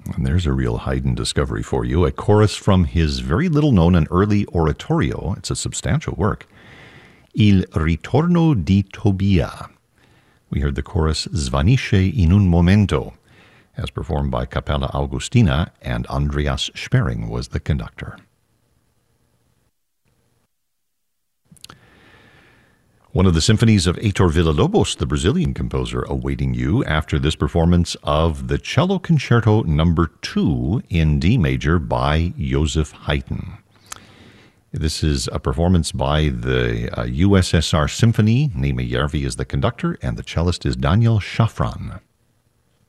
And there's a real Haydn discovery for you. A chorus from his very little known and early oratorio. It's a substantial work. Il ritorno di Tobia. We heard the chorus Svanisce in un momento, as performed by Capella Augustina, and Andreas Sperring was the conductor. One of the symphonies of Heitor Villa-Lobos, the Brazilian composer, awaiting you after this performance of the Cello Concerto No. 2 in D major by Joseph Haydn. This is a performance by the USSR Symphony. Nima Järvi is the conductor, and the cellist is Daniel Shafran.